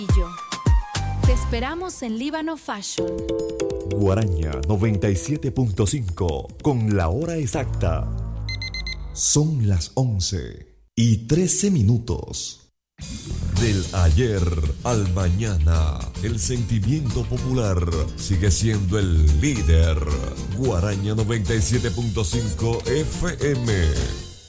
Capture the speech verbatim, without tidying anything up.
Te esperamos en Líbano Fashion. Guaraña noventa y siete punto cinco con la hora exacta. Son las once y trece minutos. Del ayer al mañana, el sentimiento popular sigue siendo el líder. Guaraña noventa y siete punto cinco F M.